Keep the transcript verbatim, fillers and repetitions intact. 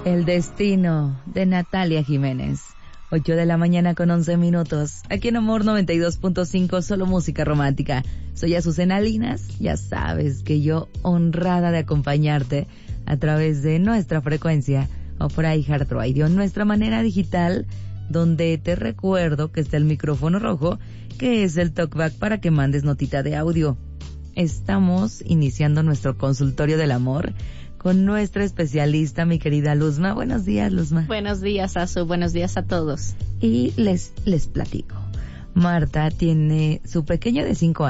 El destino de Natalia Jiménez. ocho de la mañana con once minutos. Aquí en Amor noventa y dos punto cinco, solo música romántica. Soy Azucena Linas. Ya sabes que yo honrada de acompañarte a través de nuestra frecuencia o por iHeartRadio, nuestra manera digital, donde te recuerdo que está el micrófono rojo, que es el talkback para que mandes notita de audio. Estamos iniciando nuestro consultorio del amor con nuestra especialista, mi querida Luzma. Buenos días, Luzma. Buenos días, Azu. Buenos días a todos. Y les, les platico. Marta tiene su pequeño de cinco años.